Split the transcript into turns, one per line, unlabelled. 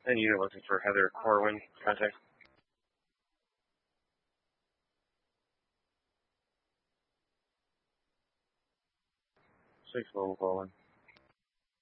And unit looking for Heather Corwin. Contact. 6 Mobile calling.